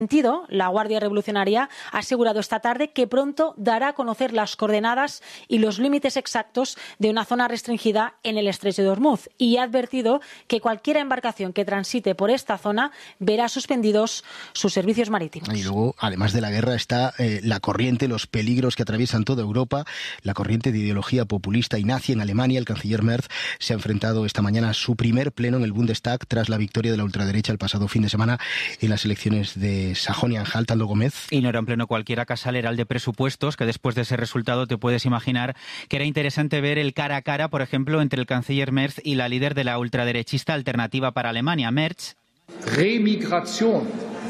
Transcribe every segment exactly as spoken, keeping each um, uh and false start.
sentido, la Guardia Revolucionaria ha asegurado esta tarde que pronto dará a conocer las coordenadas y los límites exactos de una zona restringida en el estrecho de Ormuz y ha advertido que cualquier embarcación que transite por esta zona verá suspendidos sus servicios marítimos. Y luego, además de la guerra, está eh, la corriente, los peligros que atraviesan toda Europa, la corriente de ideología populista y nazi en Alemania. El canciller Merz se ha enfrentado esta mañana a su primer pleno en el Bundestag tras la victoria de la ultraderecha el pasado fin de semana en las elecciones de Sajonia-Anhalt. Aldo Gómez. Y no era un pleno cualquiera, Casal, era el de presupuestos, que después de ese resultado te puedes imaginar que era interesante ver el cara a cara, por ejemplo, entre el canciller Merz y la líder de la ultraderechista Alternativa para Alemania, Merz. Remigración.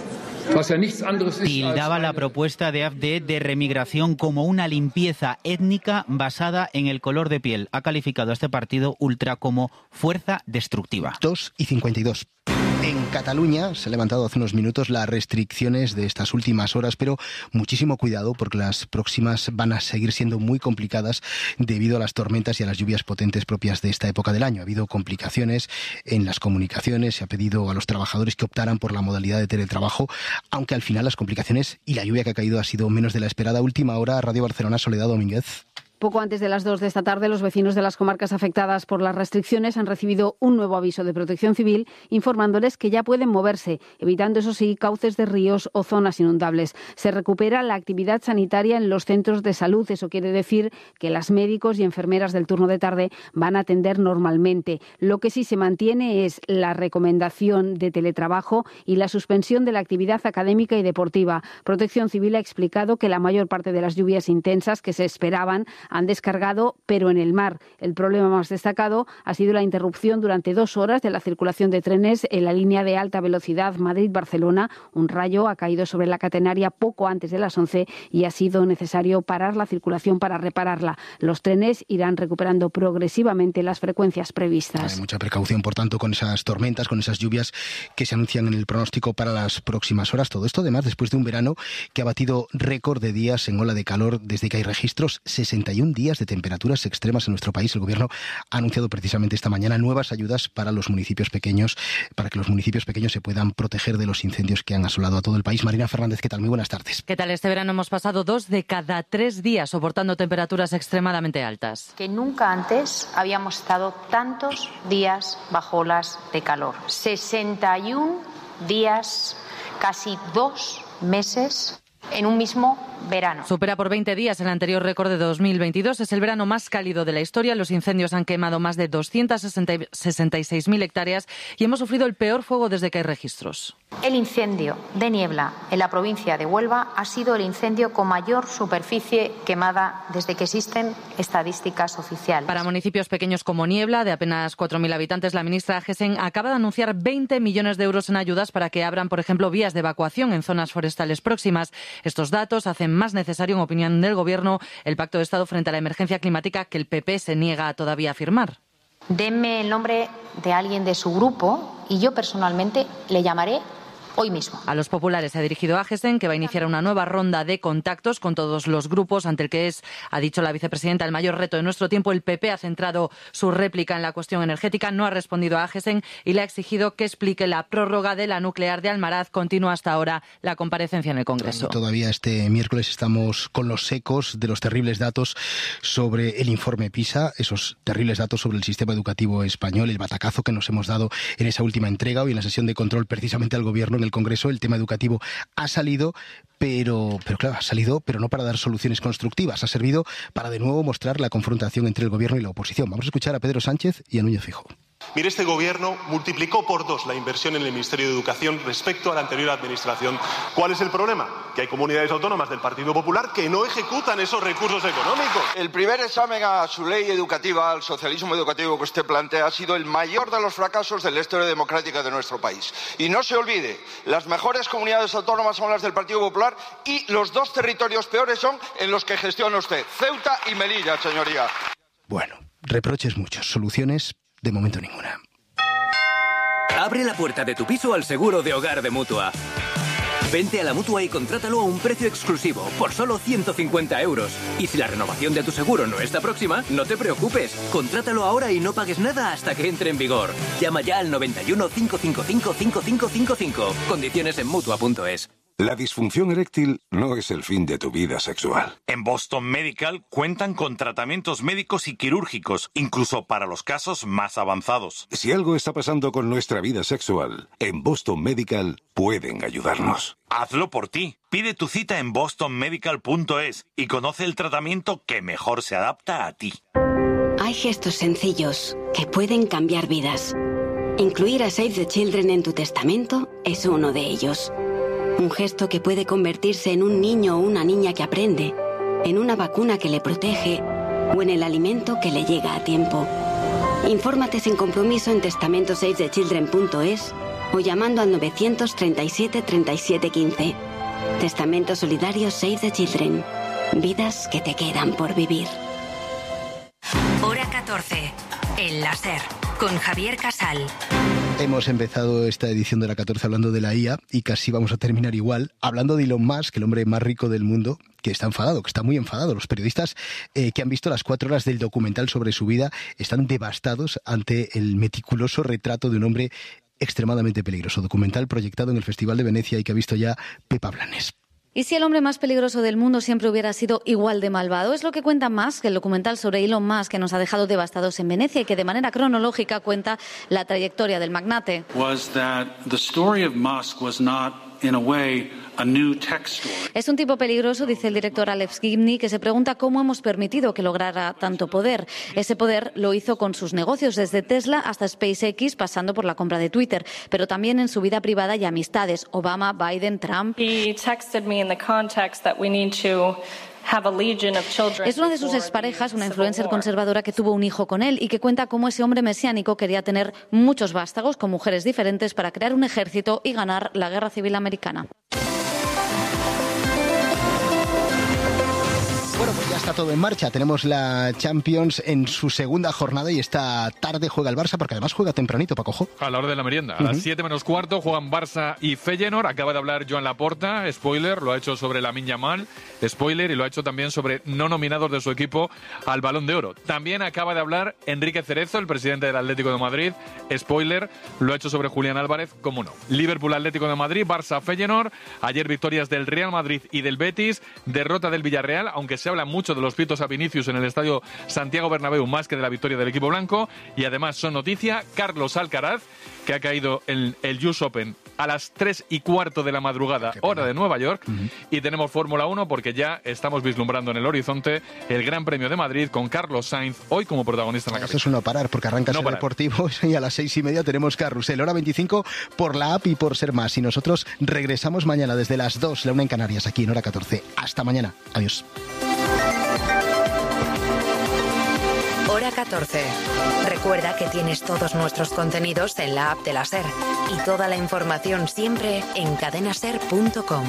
Tildaba la propuesta de A F D de remigración como una limpieza étnica basada en el color de piel. Ha calificado a este partido ultra como fuerza destructiva. dos y cincuenta y dos. En Cataluña se han levantado hace unos minutos las restricciones de estas últimas horas, pero muchísimo cuidado porque las próximas van a seguir siendo muy complicadas debido a las tormentas y a las lluvias potentes propias de esta época del año. Ha habido complicaciones en las comunicaciones, se ha pedido a los trabajadores que optaran por la modalidad de teletrabajo, aunque al final las complicaciones y la lluvia que ha caído ha sido menos de la esperada. Última hora, Radio Barcelona, Soledad Domínguez. Poco antes de las dos de esta tarde, los vecinos de las comarcas afectadas por las restricciones han recibido un nuevo aviso de Protección Civil informándoles que ya pueden moverse, evitando, eso sí, cauces de ríos o zonas inundables. Se recupera la actividad sanitaria en los centros de salud. Eso quiere decir que las médicos y enfermeras del turno de tarde van a atender normalmente. Lo que sí se mantiene es la recomendación de teletrabajo y la suspensión de la actividad académica y deportiva. Protección Civil ha explicado que la mayor parte de las lluvias intensas que se esperaban han descargado, pero en el mar. El problema más destacado ha sido la interrupción durante dos horas de la circulación de trenes en la línea de alta velocidad Madrid-Barcelona. Un rayo ha caído sobre la catenaria poco antes de las once y ha sido necesario parar la circulación para repararla. Los trenes irán recuperando progresivamente las frecuencias previstas. Hay mucha precaución, por tanto, con esas tormentas, con esas lluvias que se anuncian en el pronóstico para las próximas horas. Todo esto, además, después de un verano que ha batido récord de días en ola de calor desde que hay registros, sesenta y un días de temperaturas extremas en nuestro país. El Gobierno ha anunciado precisamente esta mañana nuevas ayudas para los municipios pequeños, para que los municipios pequeños se puedan proteger de los incendios que han asolado a todo el país. Marina Fernández, ¿qué tal? Muy buenas tardes. ¿Qué tal? Este verano hemos pasado dos de cada tres días soportando temperaturas extremadamente altas. Que nunca antes habíamos estado tantos días bajo olas de calor. sesenta y un días, casi dos meses en un mismo verano. Supera por veinte días el anterior récord de dos mil veintidós. Es el verano más cálido de la historia. Los incendios han quemado más de doscientas sesenta y seis mil hectáreas y hemos sufrido el peor fuego desde que hay registros. El incendio de Niebla en la provincia de Huelva ha sido el incendio con mayor superficie quemada desde que existen estadísticas oficiales. Para municipios pequeños como Niebla, de apenas cuatro mil habitantes, la ministra Agesen acaba de anunciar veinte millones de euros en ayudas para que abran, por ejemplo, vías de evacuación en zonas forestales próximas. Estos datos hacen más necesario, en opinión del Gobierno, el Pacto de Estado frente a la emergencia climática que el P P se niega todavía a firmar. Denme el nombre de alguien de su grupo y yo personalmente le llamaré hoy mismo. A los populares se ha dirigido Agesen, que va a iniciar una nueva ronda de contactos con todos los grupos, ante el que es, ha dicho la vicepresidenta, el mayor reto de nuestro tiempo. El P P ha centrado su réplica en la cuestión energética, no ha respondido a Agesen y le ha exigido que explique la prórroga de la nuclear de Almaraz. Continúa hasta ahora la comparecencia en el Congreso. Todavía este miércoles estamos con los ecos de los terribles datos sobre el informe PISA, esos terribles datos sobre el sistema educativo español, el batacazo que nos hemos dado en esa última entrega. Hoy en la sesión de control precisamente al Gobierno en el Congreso el tema educativo ha salido, pero, pero claro, ha salido, pero no para dar soluciones constructivas. Ha servido para de nuevo mostrar la confrontación entre el Gobierno y la oposición. Vamos a escuchar a Pedro Sánchez y a Núñez Feijóo. Mire, este Gobierno multiplicó por dos la inversión en el Ministerio de Educación respecto a la anterior administración. ¿Cuál es el problema? Que hay comunidades autónomas del Partido Popular que no ejecutan esos recursos económicos. El primer examen a su ley educativa, al socialismo educativo que usted plantea, ha sido el mayor de los fracasos de la historia democrática de nuestro país. Y no se olvide, las mejores comunidades autónomas son las del Partido Popular y los dos territorios peores son en los que gestiona usted, Ceuta y Melilla, señoría. Bueno, reproches muchos, soluciones de momento ninguna. Abre la puerta de tu piso al seguro de hogar de Mutua. Vente a la Mutua y contrátalo a un precio exclusivo, por solo ciento cincuenta euros. Y si la renovación de tu seguro no está próxima, no te preocupes. Contrátalo ahora y no pagues nada hasta que entre en vigor. Llama ya al noventa y uno, cinco cinco cinco, cinco cinco cinco cinco. Condiciones en Mutua punto es. La disfunción eréctil no es el fin de tu vida sexual. En Boston Medical cuentan con tratamientos médicos y quirúrgicos, incluso para los casos más avanzados. Si algo está pasando con nuestra vida sexual, en Boston Medical pueden ayudarnos. Hazlo por ti. Pide tu cita en boston medical punto es y conoce el tratamiento que mejor se adapta a ti. Hay gestos sencillos que pueden cambiar vidas. Incluir a Save the Children en tu testamento es uno de ellos. Un gesto que puede convertirse en un niño o una niña que aprende, en una vacuna que le protege o en el alimento que le llega a tiempo. Infórmate sin compromiso en testamento save the children punto es o llamando al novecientos treinta y siete treinta y siete quince. Testamento solidario Save the Children. Vidas que te quedan por vivir. Hora catorce. El láser. Con Javier Casal. Hemos empezado esta edición de la catorce hablando de la I A y casi vamos a terminar igual, hablando de Elon Musk, el hombre más rico del mundo, que está enfadado, que está muy enfadado. Los periodistas eh, que han visto las cuatro horas del documental sobre su vida están devastados ante el meticuloso retrato de un hombre extremadamente peligroso. Documental proyectado en el Festival de Venecia y que ha visto ya Pepa Blanes. ¿Y si el hombre más peligroso del mundo siempre hubiera sido igual de malvado? Es lo que cuenta Musk, el documental sobre Elon Musk, que nos ha dejado devastados en Venecia y que de manera cronológica cuenta la trayectoria del magnate. Was that the story of Musk was not, in a way, a new tech story. Es un tipo peligroso, dice el director Alex Gibney, que se pregunta cómo hemos permitido que lograra tanto poder. Ese poder lo hizo con sus negocios, desde Tesla hasta SpaceX, pasando por la compra de Twitter, pero también en su vida privada y amistades. Obama, Biden, Trump. He texted me in the context that we need to have a legion of children. Es una de sus exparejas, una influencer conservadora que tuvo un hijo con él y que cuenta cómo ese hombre mesiánico quería tener muchos vástagos con mujeres diferentes para crear un ejército y ganar la guerra civil americana. Bueno, pues ya está todo en marcha. Tenemos la Champions en su segunda jornada y esta tarde juega el Barça, porque además juega tempranito, Paco. A la hora de la merienda. A Uh-huh. las siete menos cuarto juegan Barça y Feyenoord. Acaba de hablar Joan Laporta, spoiler, lo ha hecho sobre Lamine Yamal, spoiler, y lo ha hecho también sobre no nominados de su equipo al Balón de Oro. También acaba de hablar Enrique Cerezo, el presidente del Atlético de Madrid, spoiler, lo ha hecho sobre Julián Álvarez, cómo no. Liverpool, Atlético de Madrid, Barça, Feyenoord. Ayer victorias del Real Madrid y del Betis, derrota del Villarreal, aunque se habla mucho de los pitos a Vinicius en el estadio Santiago Bernabéu más que de la victoria del equipo blanco. Y además son noticia Carlos Alcaraz, que ha caído en el U S Open a las tres y cuarto de la madrugada, hora de Nueva York. Uh-huh. Y tenemos Fórmula uno porque ya estamos vislumbrando en el horizonte el Gran Premio de Madrid con Carlos Sainz hoy como protagonista en la carrera. Eso es no parar, porque arranca el deportivo y a las seis y media tenemos Carrusel, hora veinticinco por la app y por Ser Más. Y nosotros regresamos mañana desde las dos, la una en Canarias, aquí en hora catorce. Hasta mañana. Adiós. Hora catorce. Recuerda que tienes todos nuestros contenidos en la app de la SER y toda la información siempre en cadena ser punto com.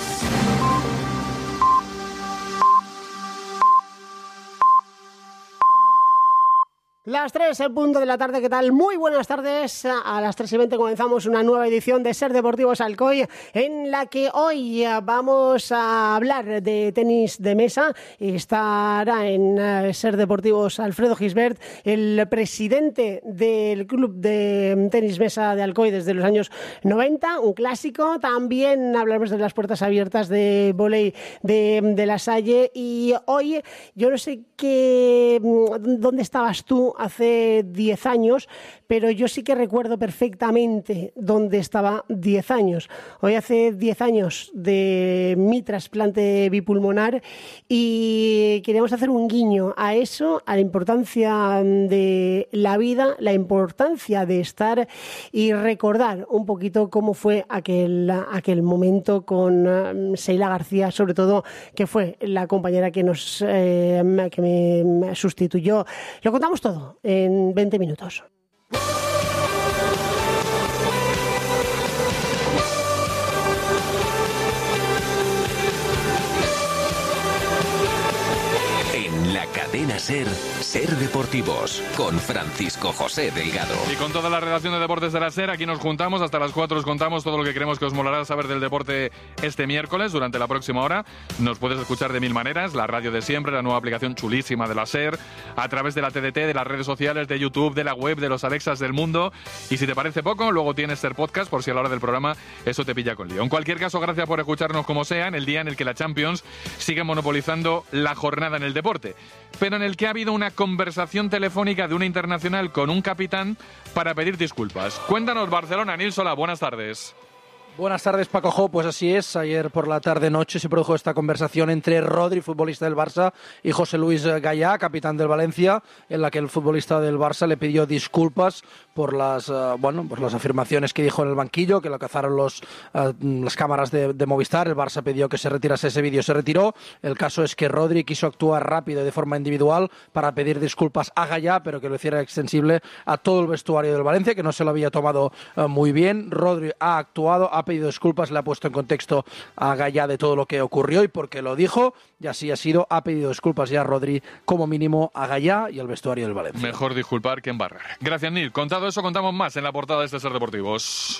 Las tres en punto de la tarde, ¿qué tal? Muy buenas tardes. A las tres y veinte comenzamos una nueva edición de Ser Deportivos Alcoy, en la que hoy vamos a hablar de tenis de mesa. Estará en Ser Deportivos Alfredo Gisbert, el presidente del club de tenis mesa de Alcoy desde los años noventa, un clásico. También hablaremos de las puertas abiertas de vóley de, de La Salle. Y hoy, yo no sé qué, dónde estabas tú hace diez años, pero yo sí que recuerdo perfectamente dónde estaba diez años. Hoy hace diez años de mi trasplante bipulmonar y queríamos hacer un guiño a eso, a la importancia de la vida, la importancia de estar y recordar un poquito cómo fue aquel, aquel momento con Sheila García, sobre todo, que fue la compañera que, nos, eh, que me sustituyó. Lo contamos todo en veinte minutos. En la cadena SER, Ser Deportivos, con Francisco José Delgado. Y con toda la redacción de Deportes de la SER, aquí nos juntamos, hasta las cuatro os contamos todo lo que creemos que os molará saber del deporte este miércoles, durante la próxima hora. Nos puedes escuchar de mil maneras, la radio de siempre, la nueva aplicación chulísima de la SER, a través de la T D T, de las redes sociales, de YouTube, de la web, de los Alexas del mundo. Y si te parece poco, luego tienes SER Podcast, por si a la hora del programa eso te pilla con lío. En cualquier caso, gracias por escucharnos como sea, en el día en el que la Champions sigue monopolizando la jornada en el deporte, pero en el que ha habido una conversación telefónica de una internacional con un capitán para pedir disculpas. Cuéntanos, Barcelona. Nil Solà, buenas tardes. Buenas tardes, Paco Jo. Pues así es, ayer por la tarde-noche se produjo esta conversación entre Rodri, futbolista del Barça, y José Luis Gallá, capitán del Valencia, en la que el futbolista del Barça le pidió disculpas por las uh, bueno, por las afirmaciones que dijo en el banquillo, que lo cazaron los, uh, las cámaras de, de Movistar. El Barça pidió que se retirase ese vídeo, se retiró. El caso es que Rodri quiso actuar rápido y de forma individual para pedir disculpas a Gallá, pero que lo hiciera extensible a todo el vestuario del Valencia, que no se lo había tomado uh, muy bien. Rodri ha actuado, ha pedido disculpas, le ha puesto en contexto a Gallá de todo lo que ocurrió y por qué lo dijo, y así ha sido. Ha pedido disculpas ya Rodri, como mínimo a Gallá y al vestuario del Valencia. Mejor disculpar que embarrar. Gracias, Nil. Contado eso, contamos más en la portada de este Ser Deportivos,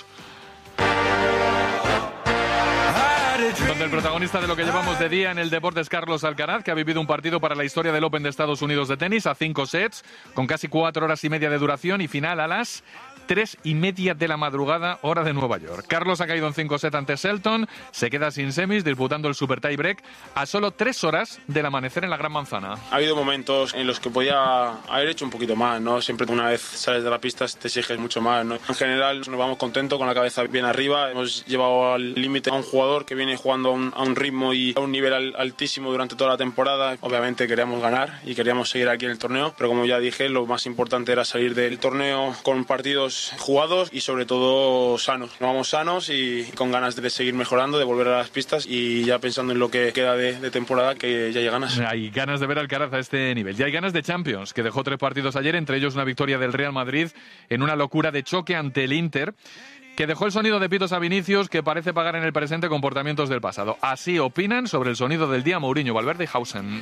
donde el protagonista de lo que llevamos de día en el deporte es Carlos Alcaraz, que ha vivido un partido para la historia del Open de Estados Unidos de tenis a cinco sets, con casi cuatro horas y media de duración y final a las tres y media de la madrugada, hora de Nueva York. Carlos ha caído en cinco sets ante Shelton, se queda sin semis, disputando el Super Tie Break a solo tres horas del amanecer en la Gran Manzana. Ha habido momentos en los que podía haber hecho un poquito más, ¿no? Siempre una vez sales de la pista te exiges mucho más, ¿no? En general nos vamos contentos, con la cabeza bien arriba. Hemos llevado al límite a un jugador que viene jugando a un, a un ritmo y a un nivel al, altísimo durante toda la temporada. Obviamente queríamos ganar y queríamos seguir aquí en el torneo, pero como ya dije, lo más importante era salir del torneo con partidos jugados y sobre todo sanos. Nos vamos sanos y con ganas de seguir mejorando, de volver a las pistas y ya pensando en lo que queda de, de temporada, que ya hay ganas. Hay ganas de ver al Alcaraz a este nivel. Ya hay ganas de Champions, que dejó tres partidos ayer, entre ellos una victoria del Real Madrid en una locura de choque ante el Inter, que dejó el sonido de pitos a Vinicius, que parece pagar en el presente comportamientos del pasado. Así opinan sobre el sonido del día Mourinho, Valverde y Hausen.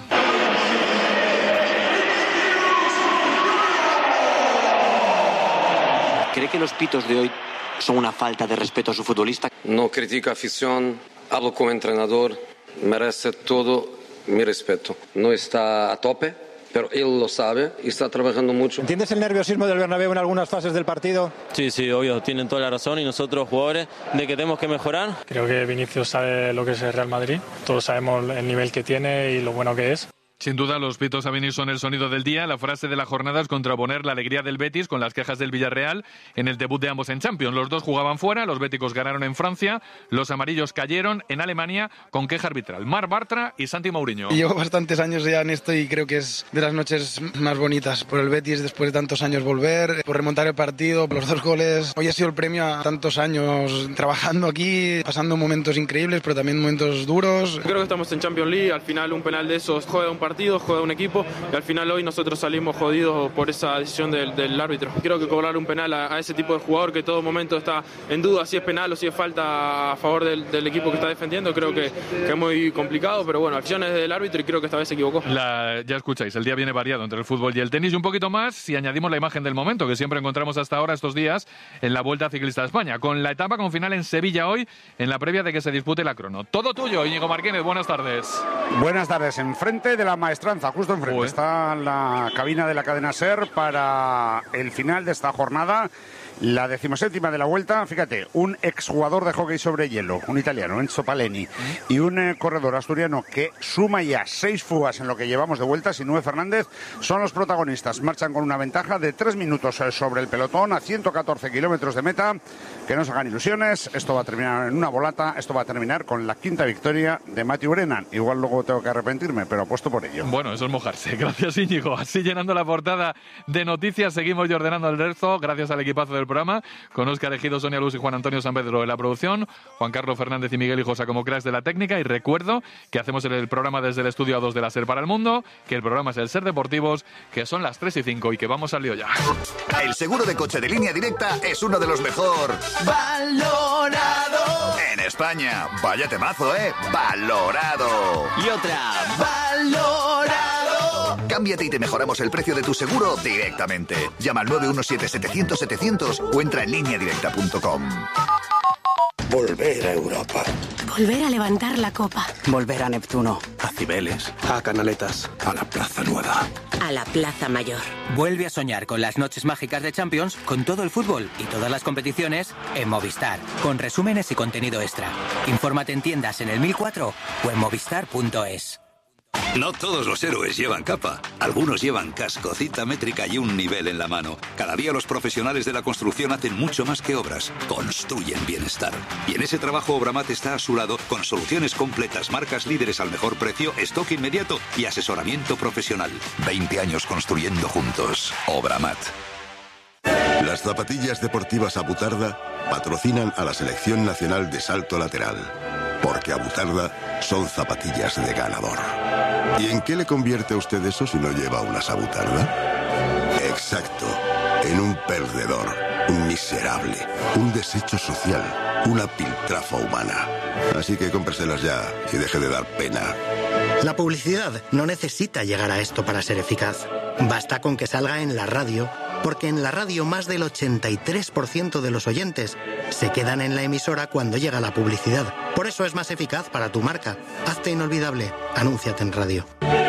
¿Cree que los pitos de hoy son una falta de respeto a su futbolista? No critico afición, hablo como entrenador, merece todo mi respeto. No está a tope, pero él lo sabe y está trabajando mucho. ¿Entiendes el nerviosismo del Bernabéu en algunas fases del partido? Sí, sí, obvio, tienen toda la razón, y nosotros jugadores de que tenemos que mejorar. Creo que Vinicius sabe lo que es el Real Madrid, todos sabemos el nivel que tiene y lo bueno que es. Sin duda, los pitos a Vinicius son el sonido del día. La frase de la jornada es contraponer la alegría del Betis con las quejas del Villarreal en el debut de ambos en Champions. Los dos jugaban fuera, los béticos ganaron en Francia, los amarillos cayeron en Alemania con queja arbitral. Marc Bartra y Santi Mourinho. Llevo bastantes años ya en esto y creo que es de las noches más bonitas. Por el Betis, después de tantos años volver, por remontar el partido, por los dos goles. Hoy ha sido el premio a tantos años trabajando aquí, pasando momentos increíbles, pero también momentos duros. Creo que estamos en Champions League, al final un penal de esos juega un partido, juega un equipo, y al final hoy nosotros salimos jodidos por esa decisión del, del árbitro. Creo que cobrar un penal a, a ese tipo de jugador que todo momento está en duda si es penal o si es falta a favor del, del equipo que está defendiendo, creo que, que es muy complicado, pero bueno, acciones del árbitro y creo que esta vez se equivocó. La, ya escucháis, el día viene variado entre el fútbol y el tenis, y un poquito más si añadimos la imagen del momento que siempre encontramos hasta ahora estos días en la Vuelta Ciclista de España, con la etapa con final en Sevilla hoy, en la previa de que se dispute la crono. Todo tuyo, Íñigo Martínez, buenas tardes. Buenas tardes, enfrente de la Maestranza, justo enfrente. Uy. Está la cabina de la cadena SER para el final de esta jornada, la decimoséptima de la Vuelta. Fíjate, un exjugador de hockey sobre hielo, un italiano, Enzo Paleni, y un eh, corredor asturiano que suma ya seis fugas en lo que llevamos de Vuelta, Sinúe Fernández, son los protagonistas. Marchan con una ventaja de tres minutos sobre el pelotón a ciento catorce kilómetros de meta. Que no se hagan ilusiones, esto va a terminar en una volata, esto va a terminar con la quinta victoria de Matthew Brennan. Igual luego tengo que arrepentirme, pero apuesto por ello. Bueno, eso es mojarse. Gracias, Íñigo. Así, llenando la portada de noticias, seguimos ya ordenando el resto, gracias al equipazo del programa, con Óscar Ejido, Sonia Luz y Juan Antonio San Pedro de la producción, Juan Carlos Fernández y Miguel Hijosa como cracks de la técnica. Y recuerdo que hacemos el programa desde el estudio A dos de la SER para el mundo, que el programa es el SER Deportivos, que son las tres y cinco y que vamos al lío ya. El seguro de coche de Línea Directa es uno de los mejor valorado en España. Vaya temazo, ¿eh? Valorado. Y otra. Valorado. Cámbiate y te mejoramos el precio de tu seguro directamente. Llama al nueve uno siete setecientos setecientos o entra en línea directa punto com. Volver a Europa. Volver a levantar la copa. Volver a Neptuno. A Cibeles. A Canaletas. A la Plaza Nueva. A la Plaza Mayor. Vuelve a soñar con las noches mágicas de Champions, con todo el fútbol y todas las competiciones en Movistar, con resúmenes y contenido extra. Infórmate en tiendas en el mil cuatro o en movistar punto es. No todos los héroes llevan capa. Algunos llevan casco, cita métrica y un nivel en la mano. Cada día los profesionales de la construcción hacen mucho más que obras. Construyen bienestar. Y en ese trabajo Obramat está a su lado con soluciones completas, marcas líderes al mejor precio, stock inmediato y asesoramiento profesional. veinte años construyendo juntos. Obramat. Las zapatillas deportivas Abutarda patrocinan a la Selección Nacional de Salto Lateral. Porque Abutarda son zapatillas de ganador. ¿Y en qué le convierte a usted eso si no lleva una Abutarda? Exacto, en un perdedor, un miserable, un desecho social, una piltrafa humana. Así que cómpreselas ya y deje de dar pena. La publicidad no necesita llegar a esto para ser eficaz. Basta con que salga en la radio, porque en la radio más del ochenta y tres por ciento de los oyentes se quedan en la emisora cuando llega la publicidad. Por eso es más eficaz para tu marca. Hazte inolvidable. Anúnciate en radio.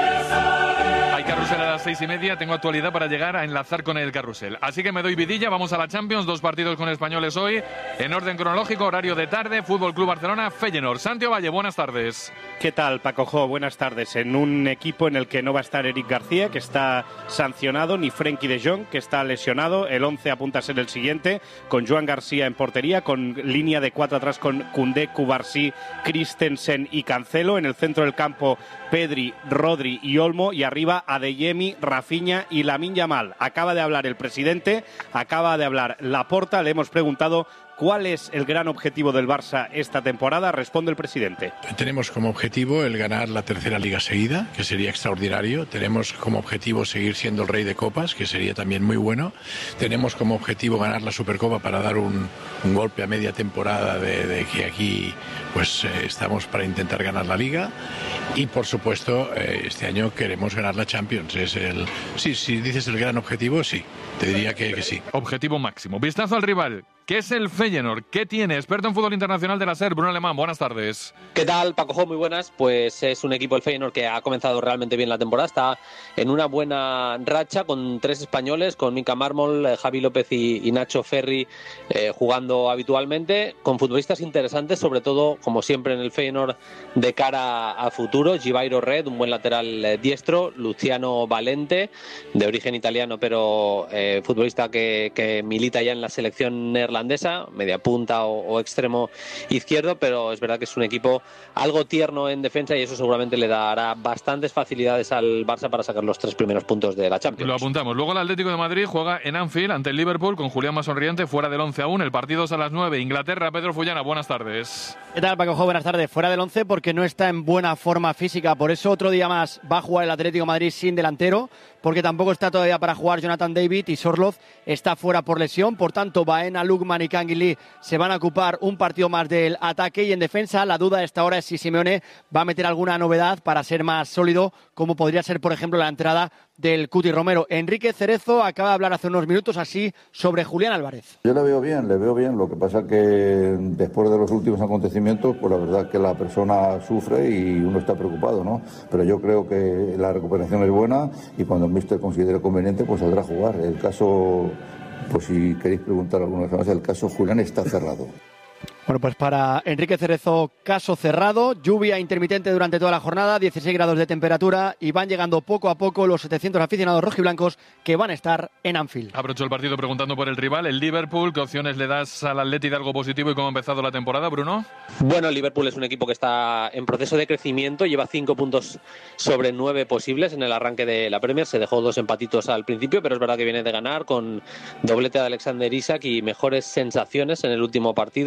Hay carrusel a las seis y media, tengo actualidad para llegar a enlazar con el carrusel. Así que me doy vidilla, vamos a la Champions, dos partidos con españoles hoy, en orden cronológico, horario de tarde, Fútbol Club Barcelona, Feyenoord. Santiago Valle, buenas tardes. ¿Qué tal, Paco Jo? Buenas tardes. En un equipo en el que no va a estar Eric García, que está sancionado, ni Frenkie de Jong, que está lesionado. El once apunta a ser el siguiente, con Joan García en portería, con línea de cuatro atrás con Koundé, Cubarsí, Christensen y Cancelo. En el centro del campo, Pedri, Rodri y Olmo, y arriba Adeyemi, Rafinha y Lamine Yamal. Acaba de hablar el presidente, acaba de hablar Laporta, le hemos preguntado ¿cuál es el gran objetivo del Barça esta temporada? Responde el presidente. Tenemos como objetivo el ganar la tercera liga seguida, que sería extraordinario. Tenemos como objetivo seguir siendo el rey de copas, que sería también muy bueno. Tenemos como objetivo ganar la Supercopa para dar un, un golpe a media temporada de, de que aquí pues eh, estamos para intentar ganar la liga. Y por supuesto, eh, este año queremos ganar la Champions. Es el, sí, si dices el gran objetivo, sí. Te diría que, que sí. Objetivo máximo. Vistazo al rival. ¿Qué es el Feyenoord? ¿Qué tiene? Experto en fútbol internacional de la SER, Bruno Alemán. Buenas tardes. ¿Qué tal, Paco Jo? Muy buenas. Pues es un equipo, el Feyenoord, que ha comenzado realmente bien la temporada. Está en una buena racha con tres españoles, con Mika Mármol, Javi López y, y Nacho Ferri eh, jugando habitualmente, con futbolistas interesantes, sobre todo, como siempre en el Feyenoord, de cara a futuro. Givairo Red, un buen lateral eh, diestro. Luciano Valente, de origen italiano, pero eh, futbolista que, que milita ya en la selección neerlandesa, media punta o, o extremo izquierdo, pero es verdad que es un equipo algo tierno en defensa y eso seguramente le dará bastantes facilidades al Barça para sacar los tres primeros puntos de la Champions. Lo apuntamos. Luego el Atlético de Madrid juega en Anfield ante el Liverpool con Julián Masonriente fuera del once aún. El partido es a las nueve. Inglaterra, Pedro Fullana, buenas tardes. ¿Qué tal, Paco Jo? Buenas tardes. Fuera del once porque no está en buena forma física, por eso otro día más va a jugar el Atlético de Madrid sin delantero, porque tampoco está todavía para jugar Jonathan David y Sorloth está fuera por lesión. Por tanto, Baena, Lukman y Canguilí se van a ocupar un partido más del ataque, y en defensa la duda a esta hora es si Simeone va a meter alguna novedad para ser más sólido, como podría ser, por ejemplo, la entrada del Cuti Romero. Enrique Cerezo acaba de hablar hace unos minutos así sobre Julián Álvarez. Yo le veo bien, le veo bien. Lo que pasa que después de los últimos acontecimientos, pues la verdad que la persona sufre y uno está preocupado, ¿no? Pero yo creo que la recuperación es buena y cuando el míster considere conveniente, pues saldrá a jugar. El caso, pues si queréis preguntar alguna cosa más, el caso Julián está cerrado. Bueno, pues para Enrique Cerezo, caso cerrado, lluvia intermitente durante toda la jornada, dieciséis grados de temperatura y van llegando poco a poco los setecientos aficionados rojiblancos que van a estar en Anfield. Abrocho el partido preguntando por el rival, el Liverpool. ¿Qué opciones le das al Atleti de algo positivo y cómo ha empezado la temporada, Bruno? Bueno, el Liverpool es un equipo que está en proceso de crecimiento, lleva cinco puntos sobre nueve posibles en el arranque de la Premier, se dejó dos empatitos al principio, pero es verdad que viene de ganar con doblete de Alexander Isak y mejores sensaciones en el último partido.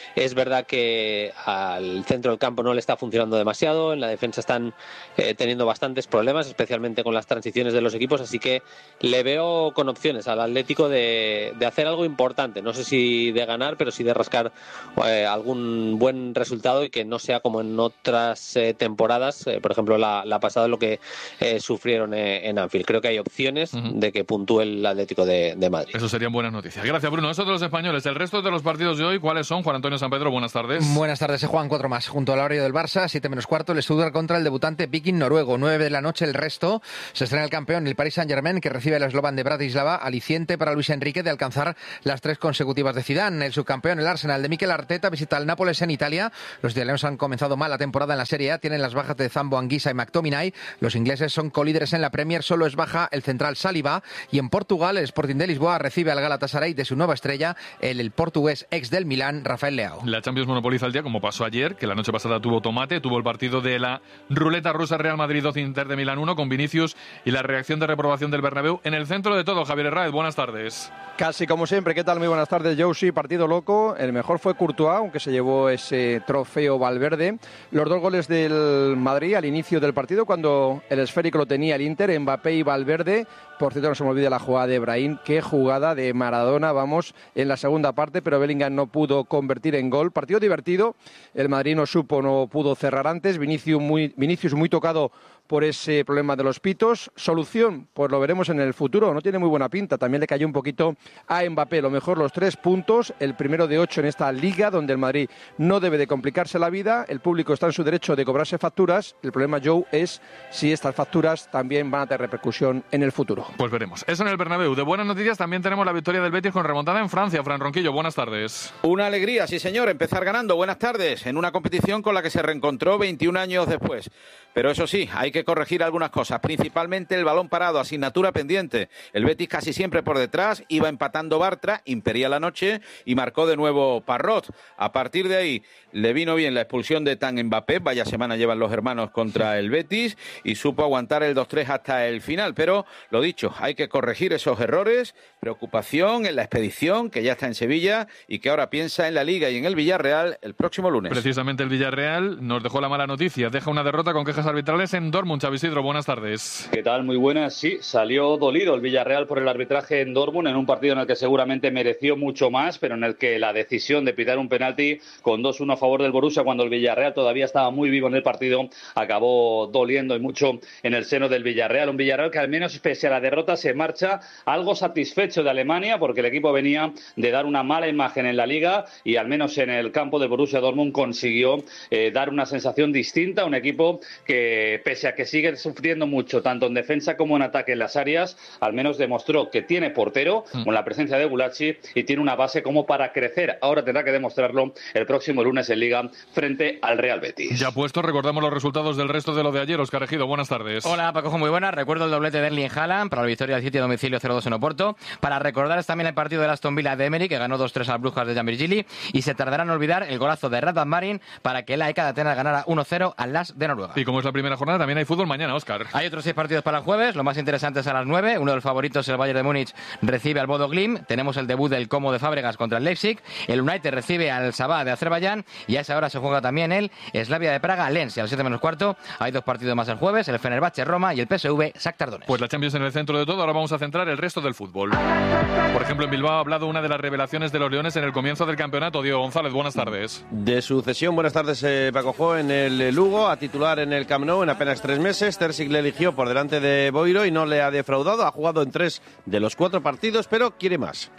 Es verdad que al centro del campo no le está funcionando demasiado, en la defensa están eh, teniendo bastantes problemas, especialmente con las transiciones de los equipos, así que le veo con opciones al Atlético de, de hacer algo importante, no sé si de ganar, pero sí de rascar eh, algún buen resultado y que no sea como en otras eh, temporadas, eh, por ejemplo la, la pasada, lo que eh, sufrieron eh, en Anfield. Creo que hay opciones uh-huh. de que puntúe el Atlético de, de Madrid. Eso serían buenas noticias. Gracias, Bruno. Eso de los españoles. El resto de los partidos de hoy, ¿cuáles son? Juan Antonio San Pedro, buenas tardes. Buenas tardes. Se juegan cuatro más. Junto al horario del Barça, siete menos cuarto, el Stuttgart contra el debutante Viking noruego. nueve de la noche el resto. Se estrena el campeón, el Paris Saint-Germain, que recibe al eslovan de Bratislava, aliciente para Luis Enrique de alcanzar las tres consecutivas de Zidane. El subcampeón, el Arsenal de Mikel Arteta, visita al Nápoles en Italia. Los italianos han comenzado mal la temporada en la Serie A. Tienen las bajas de Zambo Anguissa y McTominay. Los ingleses son colíderes en la Premier. Solo es baja el central Saliba. Y en Portugal, el Sporting de Lisboa recibe al Galatasaray de su nueva estrella, el, el portugués ex del Milán, Rafael Leao. La Champions monopoliza el día, como pasó ayer, que la noche pasada tuvo tomate, tuvo el partido de la ruleta rusa Real Madrid dos, Inter de Milán uno, con Vinicius y la reacción de reprobación del Bernabéu. En el centro de todo, Javier Herráez, buenas tardes. Casi como siempre, ¿qué tal? Muy buenas tardes, Josie. Partido loco, el mejor fue Courtois, aunque se llevó ese trofeo Valverde. Los dos goles del Madrid al inicio del partido, cuando el esférico lo tenía el Inter, Mbappé y Valverde. Por cierto, no se me olvide la jugada de Brahim, qué jugada de Maradona, vamos, en la segunda parte, pero Bellingham no pudo convertir en gol. Partido divertido, el Madrid no supo, no pudo cerrar antes, Vinicius muy, Vinicius muy tocado por ese problema de los pitos. Solución, pues lo veremos en el futuro, no tiene muy buena pinta, también le cayó un poquito a Mbappé, lo mejor los tres puntos, el primero de ocho en esta liga, donde el Madrid no debe de complicarse la vida, el público está en su derecho de cobrarse facturas, el problema, Joe, es si estas facturas también van a tener repercusión en el futuro. Pues veremos. Eso en el Bernabéu. De buenas noticias también tenemos la victoria del Betis con remontada en Francia. Fran Ronquillo, buenas tardes. Una alegría, sí señor, empezar ganando. Buenas tardes. En una competición con la que se reencontró veintiún años después. Pero eso sí, hay que corregir algunas cosas, principalmente el balón parado, asignatura pendiente. El Betis casi siempre por detrás, iba empatando Bartra, impedía la noche y marcó de nuevo Parrot. A partir de ahí le vino bien la expulsión de Tan Mbappé, vaya semana llevan los hermanos contra el Betis, y supo aguantar el dos tres hasta el final. Pero lo dicho, hay que corregir esos errores, preocupación en la expedición, que ya está en Sevilla y que ahora piensa en la Liga y en el Villarreal el próximo lunes. Precisamente el Villarreal nos dejó la mala noticia, deja una derrota con quejas arbitrales en Dortmund. Xavi Isidro, buenas tardes. ¿Qué tal? Muy buenas. Sí, salió dolido el Villarreal por el arbitraje en Dortmund, en un partido en el que seguramente mereció mucho más, pero en el que la decisión de pitar un penalti con dos uno a favor del Borussia, cuando el Villarreal todavía estaba muy vivo en el partido, acabó doliendo y mucho en el seno del Villarreal. Un Villarreal que, al menos pese a la derrota, se marcha algo satisfecho de Alemania, porque el equipo venía de dar una mala imagen en la Liga y al menos en el campo del Borussia Dortmund consiguió eh, dar una sensación distinta, un equipo que, pese a que sigue sufriendo mucho tanto en defensa como en ataque en las áreas, al menos demostró que tiene portero mm. con la presencia de Gulacsi y tiene una base como para crecer. Ahora tendrá que demostrarlo el próximo lunes en Liga frente al Real Betis. Ya puesto, recordamos los resultados del resto de lo de ayer. Óscar Ejido, buenas tardes. Hola, Paco, muy buenas. Recuerdo el doblete de Erling Haaland para la victoria del City a domicilio cero dos en Oporto. Para recordar también el partido del Aston Villa de Emery, que ganó dos tres a las Brujas de Jan Virgili, y se tardará en olvidar el golazo de Radvan Marin para que la E K de Atenas ganara uno cero al L A S de Noruega. Y como es la primera jornada, también hay fútbol mañana, Óscar. Hay otros seis partidos para el jueves, lo más interesante es a las nueve. Uno de los favoritos, el Bayern de Múnich, recibe al Bodo Glimt. Tenemos el debut del Como de Fábregas contra el Leipzig. El United recibe al Sabah de Azerbaiyán, y a esa hora se juega también el Slavia de Praga Lens. Y a las siete menos cuarto hay dos partidos más el jueves, el Fenerbahce Roma y el P S V Shakhtar Donetsk. Pues la Champions en el centro de todo. Ahora vamos a centrar el resto del fútbol. Por ejemplo, en Bilbao ha hablado una de las revelaciones de los Leones en el comienzo del campeonato. Diego González, buenas tardes. De su cesión, buenas tardes, eh, Paco Jo, en el Lugo, a titular en el Camp Nou en apenas tres meses. Terzic le eligió por delante de Boiro y no le ha defraudado. Ha jugado en tres de los cuatro partidos, pero quiere más.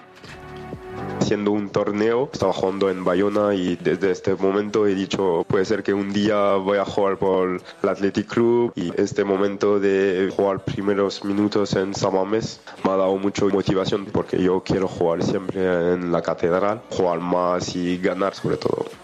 Siendo un torneo, estaba jugando en Bayona y desde este momento he dicho, puede ser que un día voy a jugar por el Athletic Club, y este momento de jugar primeros minutos en San Mamés me ha dado mucha motivación, porque yo quiero jugar siempre en la catedral, jugar más y ganar sobre todo.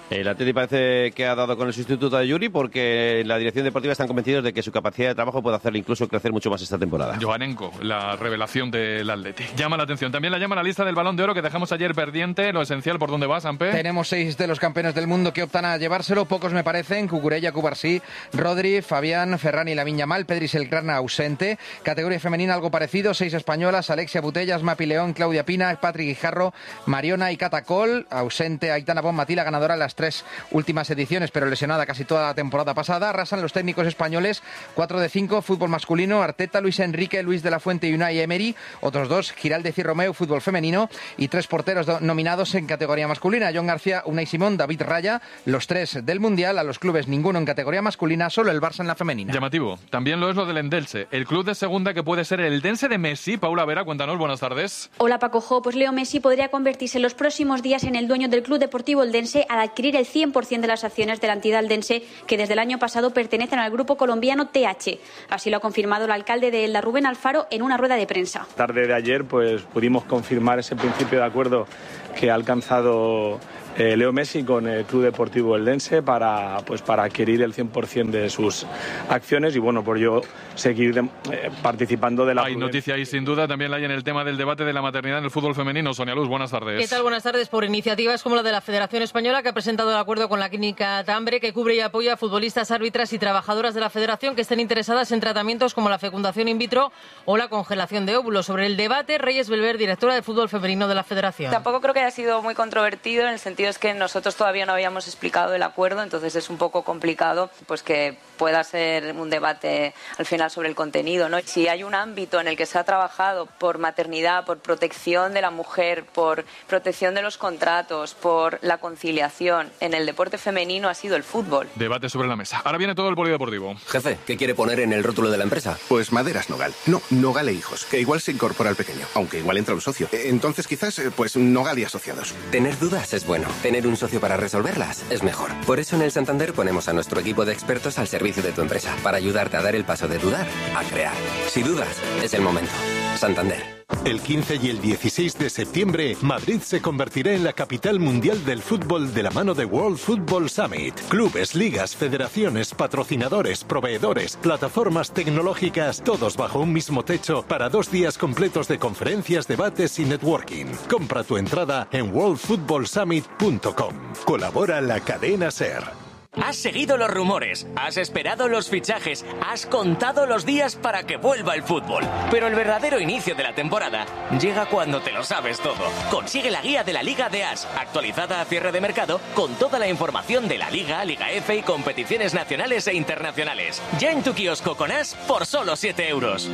El Atleti parece que ha dado con el sustituto de Yuri porque la dirección deportiva están convencidos de que su capacidad de trabajo puede hacerle incluso crecer mucho más esta temporada. Joanenko, la revelación del Atleti. Llama la atención. También la llama la lista del Balón de Oro que dejamos ayer pendiente. Lo esencial, ¿por dónde va, Sampe? Tenemos seis de los campeones del mundo que optan a llevárselo. Pocos me parecen. Cucurella, Cubarsí, Rodri, Fabián, Ferran y Lamine Yamal. Pedri Selkrana ausente. Categoría femenina algo parecido. Seis españolas. Alexia Putellas, Mapi León, Claudia Pina, Patrick Guijarro, Mariona y Catacol. Ausente Aitana Bonmatí, la ganadora en las tres últimas ediciones, pero lesionada casi toda la temporada pasada. Arrasan los técnicos españoles, cuatro de cinco, fútbol masculino, Arteta, Luis Enrique, Luis de la Fuente y Unai Emery. Otros dos, Giraldez y Romeu, fútbol femenino. Y tres porteros nominados en categoría masculina, John García, Unai Simón, David Raya. Los tres del Mundial, a los clubes ninguno en categoría masculina, solo el Barça en la femenina. Llamativo. También lo es lo del Endelche, el club de segunda que puede ser el Dense de Messi. Paula Vera, cuéntanos, buenas tardes. Hola Paco Jo, pues Leo Messi podría convertirse en los próximos días en el dueño del Club Deportivo Eldense al adquirir el cien por ciento de las acciones de la entidad eldense que desde el año pasado pertenecen al grupo colombiano T H. Así lo ha confirmado el alcalde de Elda, Rubén Alfaro, en una rueda de prensa. Tarde de ayer pues pudimos confirmar ese principio de acuerdo que ha alcanzado eh, Leo Messi con el Club Deportivo Eldense para, pues, para adquirir el cien por ciento de sus acciones y bueno, por yo seguir de, eh, participando de la... Hay noticia ahí sin duda, también la hay en el tema del debate de la maternidad en el fútbol femenino. Sonia Luz, buenas tardes. ¿Qué tal? Buenas tardes. Por iniciativas como la de la Federación Española, que ha presentado el acuerdo con la clínica Tambre, que cubre y apoya a futbolistas, árbitras y trabajadoras de la Federación que estén interesadas en tratamientos como la fecundación in vitro o la congelación de óvulos. Sobre el debate, Reyes Belver, directora de fútbol femenino de la Federación. Tampoco creo que haya sido muy controvertido, en el sentido es que nosotros todavía no habíamos explicado el acuerdo, entonces es un poco complicado pues que pueda ser un debate al final sobre el contenido, ¿no? Si hay un ámbito en el que se ha trabajado por maternidad, por protección de la mujer, por protección de los contratos, por la conciliación en el deporte femenino, ha sido el fútbol. Debate sobre la mesa. Ahora viene todo el polideportivo. Jefe, ¿qué quiere poner en el rótulo de la empresa? Pues Maderas Nogal. No, Nogal e Hijos, que igual se incorpora al pequeño, aunque igual entra un socio. Entonces quizás, pues Nogal y Asociados. Tener dudas es bueno. Tener un socio para resolverlas es mejor. Por eso en el Santander ponemos a nuestro equipo de expertos al servicio de tu empresa, para ayudarte a dar el paso de dudar a crear. Si dudas, es el momento. Santander. El quince y el dieciséis de septiembre, Madrid se convertirá en la capital mundial del fútbol de la mano de World Football Summit. Clubes, ligas, federaciones, patrocinadores, proveedores, plataformas tecnológicas, todos bajo un mismo techo para dos días completos de conferencias, debates y networking. Compra tu entrada en world football summit punto com. Colabora la cadena SER. Has seguido los rumores, has esperado los fichajes, has contado los días para que vuelva el fútbol. Pero el verdadero inicio de la temporada llega cuando te lo sabes todo. Consigue la guía de la Liga de As, actualizada a cierre de mercado, con toda la información de la Liga, Liga F y competiciones nacionales e internacionales. Ya en tu kiosco con As por solo siete euros.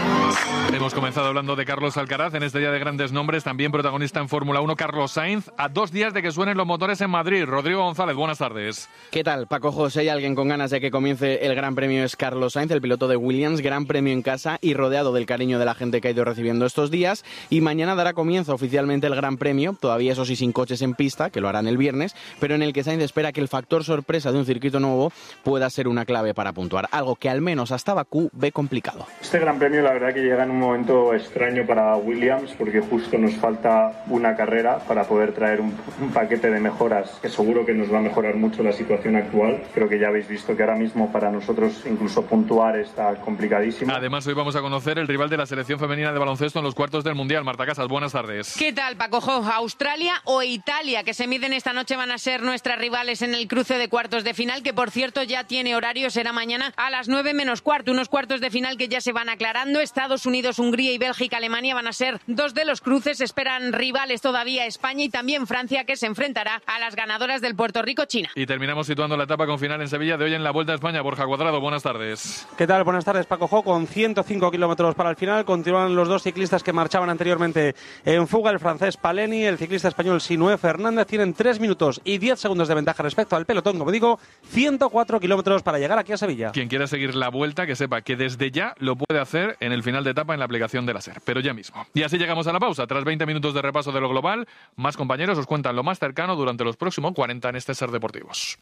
Hemos comenzado hablando de Carlos Alcaraz en este día de grandes nombres, también protagonista en Fórmula uno, Carlos Sainz, a dos días de que suenen los motores en Madrid. Rodrigo González, buenas tardes. ¿Qué tal, Paco José? Hay alguien con ganas de que comience el Gran Premio, es Carlos Sainz, el piloto de Williams, Gran Premio en casa y rodeado del cariño de la gente que ha ido recibiendo estos días, y mañana dará comienzo oficialmente el Gran Premio, todavía eso sí sin coches en pista, que lo harán el viernes, pero en el que Sainz espera que el factor sorpresa de un circuito nuevo pueda ser una clave para puntuar, algo que al menos hasta Bakú ve complicado. Este Gran Premio la verdad que llega en un momento extraño para Williams, porque justo nos falta una carrera para poder traer un, un paquete de mejoras que seguro que nos va a mejorar mucho la situación actual. Creo que ya habéis visto que ahora mismo para nosotros incluso puntuar está complicadísimo. Además hoy vamos a conocer el rival de la selección femenina de baloncesto en los cuartos del Mundial. Marta Casas, buenas tardes. ¿Qué tal, Paco Jo? Australia o Italia, que se miden esta noche, van a ser nuestras rivales en el cruce de cuartos de final, que por cierto ya tiene horario, será mañana a las nueve menos cuarto, unos cuartos de final que ya se van aclarando. Estados Unidos, Hungría y Bélgica, Alemania van a ser dos de los cruces. Esperan rivales todavía España y también Francia, que se enfrentará a las ganadoras del Puerto Rico-China. Y terminamos situando la etapa con final en Sevilla de hoy en la Vuelta a España. Borja Cuadrado, buenas tardes. ¿Qué tal? Buenas tardes, Paco Jo. Con ciento cinco kilómetros para el final continúan los dos ciclistas que marchaban anteriormente en fuga, el francés Paleni, el ciclista español Sinué Fernández. Tienen tres minutos y diez segundos de ventaja respecto al pelotón, como digo, ciento cuatro kilómetros para llegar aquí a Sevilla. Quien quiera seguir la Vuelta, que sepa que desde ya lo puede hacer en el final de etapa en la aplicación de la SER, pero ya mismo. Y así llegamos a la pausa. Tras veinte minutos de repaso de lo global, más compañeros os cuentan lo más cercano durante los próximos cuarenta en este SER Deportivos.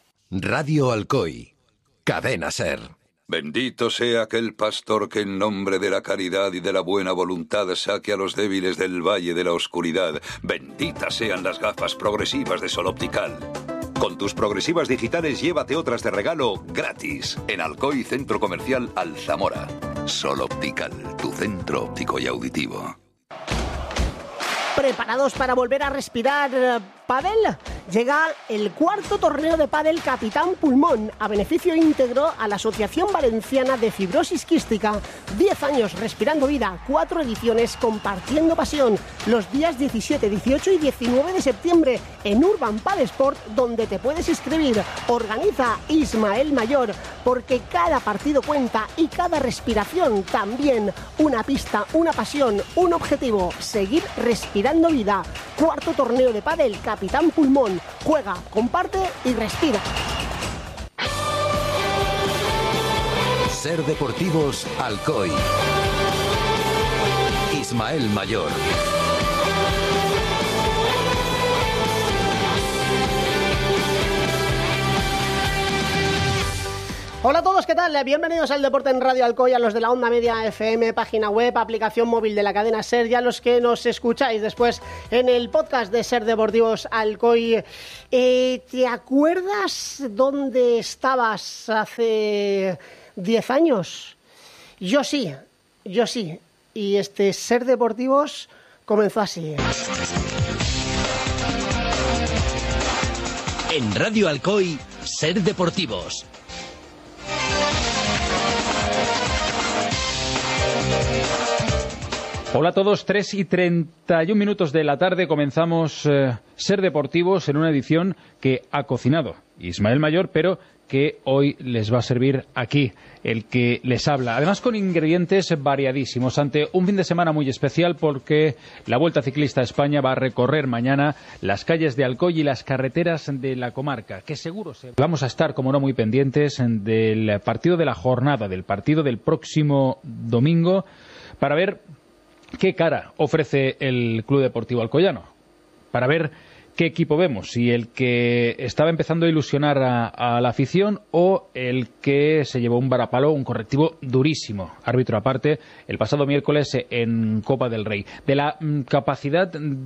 Radio Alcoy, Cadena SER. Bendito sea aquel pastor que en nombre de la caridad y de la buena voluntad saque a los débiles del valle de la oscuridad. Benditas sean las gafas progresivas de Sol Optical. Con tus progresivas digitales llévate otras de regalo gratis en Alcoy Centro Comercial Alzamora. Sol Optical, tu centro óptico y auditivo. ¿Preparados para volver a respirar eh, pádel? Llega el cuarto torneo de pádel Capitán Pulmón, a beneficio íntegro a la Asociación Valenciana de Fibrosis Quística. Diez años respirando vida, cuatro ediciones compartiendo pasión. Los días diecisiete, dieciocho y diecinueve de septiembre en Urban Padel Sport, donde te puedes inscribir. Organiza Ismael Mayor, porque cada partido cuenta y cada respiración también. Una pista, una pasión, un objetivo: seguir respirando vida. Cuarto torneo de pádel Capitán Pulmón. Juega, comparte y respira. Ser Deportivos Alcoy. Ismael Mayor. Hola a todos, ¿qué tal? Bienvenidos al Deporte en Radio Alcoy, a los de la Onda Media F M, página web, aplicación móvil de la cadena SER, y a los que nos escucháis después en el podcast de Ser Deportivos Alcoy. Eh, ¿Te acuerdas dónde estabas hace diez años? Yo sí, yo sí. Y este Ser Deportivos comenzó así. En Radio Alcoy, Ser Deportivos. Hola a todos, tres y treinta y un minutos de la tarde comenzamos eh, Ser Deportivos en una edición que ha cocinado Ismael Mayor, pero que hoy les va a servir aquí el que les habla. Además, con ingredientes variadísimos, ante un fin de semana muy especial, porque la Vuelta Ciclista a España va a recorrer mañana las calles de Alcoy y las carreteras de la comarca, que seguro se... Vamos a estar, como no, muy pendientes del partido de la jornada, del partido del próximo domingo, para ver qué cara ofrece el Club Deportivo Alcoyano, para ver qué equipo vemos, si el que estaba empezando a ilusionar a, a la afición o el que se llevó un varapalo, un correctivo durísimo, árbitro aparte, el pasado miércoles en Copa del Rey. De la mm, capacidad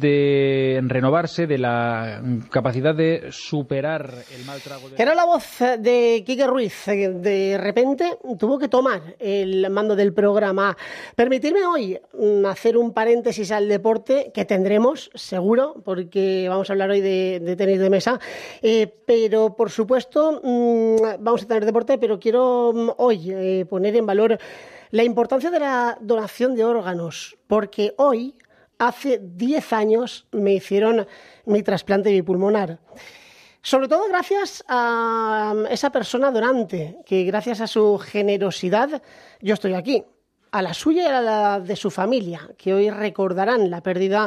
de renovarse, de la mm, capacidad de superar el mal trago de... Era la voz de Quique Ruiz. De repente tuvo que tomar el mando del programa. Permitirme hoy mm, hacer un paréntesis al deporte, que tendremos, seguro, porque vamos a hablar hoy de, de tenis de mesa, eh, pero por supuesto mmm, vamos a tener deporte, pero quiero mmm, hoy eh, poner en valor la importancia de la donación de órganos, porque hoy, hace diez años, me hicieron mi trasplante bipulmonar. Sobre todo gracias a esa persona donante, que gracias a su generosidad yo estoy aquí. A la suya y a la de su familia, que hoy recordarán la pérdida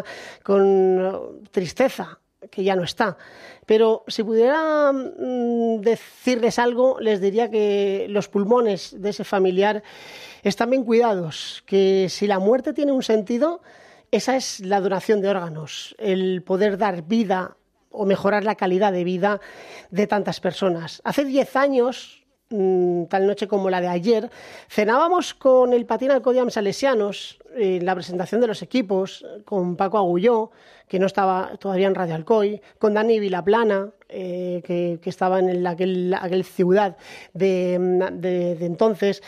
con tristeza, que ya no está. Pero si pudiera mmm, decirles algo, les diría que los pulmones de ese familiar están bien cuidados, que si la muerte tiene un sentido, esa es la donación de órganos, el poder dar vida o mejorar la calidad de vida de tantas personas. Hace diez años, tal noche como la de ayer, cenábamos con el Patín Alcodiam Salesianos en la presentación de los equipos, con Paco Agulló, que no estaba todavía en Radio Alcoy, con Dani Vilaplana, eh, que, que estaba en el, aquel, aquel ciudad de, de, de entonces.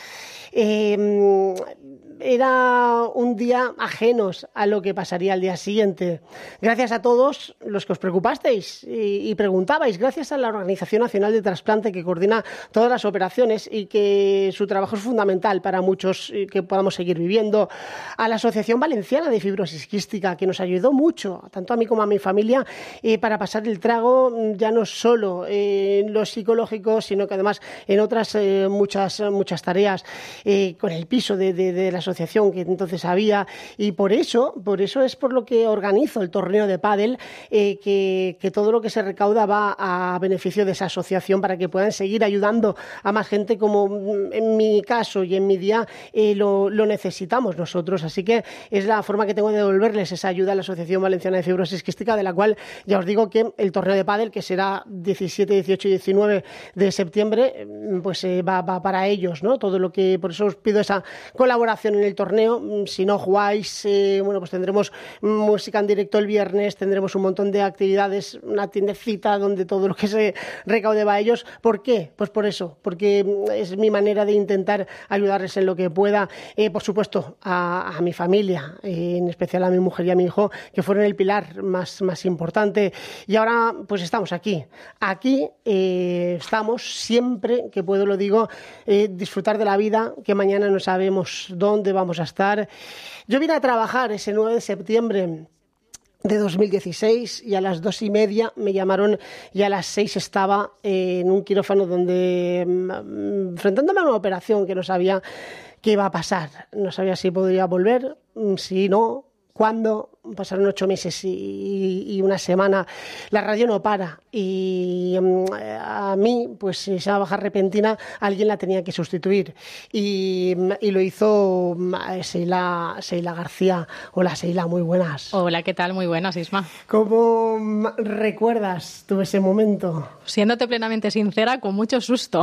Eh, era un día ajenos a lo que pasaría al día siguiente. Gracias a todos los que os preocupasteis y, y preguntabais, gracias a la Organización Nacional de Trasplante, que coordina todas las operaciones y que su trabajo es fundamental para muchos que podamos seguir viviendo, a la Asociación Valenciana de Fibrosis Quística, que nos ayudó mucho, tanto a mí como a mi familia, eh, para pasar el trago, ya no solo eh, en lo psicológico, sino que además en otras eh, muchas, muchas tareas, eh, con el piso de, de, de la asociación que entonces había, y por eso, por eso es por lo que organizo el torneo de pádel, eh, que, que todo lo que se recauda va a beneficio de esa asociación para que puedan seguir ayudando a más gente, como en mi caso y en mi día eh, lo, lo necesitamos nosotros. Así que es la forma que tengo de devolverles esa ayuda a la Asociación Valenciana de Fibrosis Quística, de la cual ya os digo que el torneo de pádel, que será diecisiete, dieciocho y diecinueve de septiembre, pues eh, va, va para ellos, ¿no? Todo lo que, por eso os pido esa colaboración en el torneo. Si no jugáis, eh, bueno, pues tendremos música en directo el viernes, tendremos un montón de actividades, una tiendecita donde todo lo que se recaude va a ellos. ¿Por qué? Pues por eso, porque es mi manera de intentar ayudarles en lo que pueda. Eh, por supuesto, a, a mi familia, eh, en especial a mi mujer y a mi hijo, que fueron el pilar más, más importante. Y ahora, pues estamos aquí. Aquí eh, estamos, siempre que puedo lo digo, eh, disfrutar de la vida, que mañana no sabemos dónde vamos a estar. Yo vine a trabajar ese nueve de septiembre de dos mil dieciséis y a las dos y media me llamaron y a las seis estaba eh, en un quirófano donde mm, enfrentándome a una operación que no sabía qué iba a pasar, no sabía si podría volver, si no, cuándo. Pasaron ocho meses y, y una semana. La radio no para y um, a mí, pues esa baja repentina, alguien la tenía que sustituir y, y lo hizo Seila, Seila García. Hola Seila, muy buenas. Hola, ¿qué tal? Muy buenas, Isma. ¿Cómo recuerdas tú ese momento? Siéndote plenamente sincera, con mucho susto.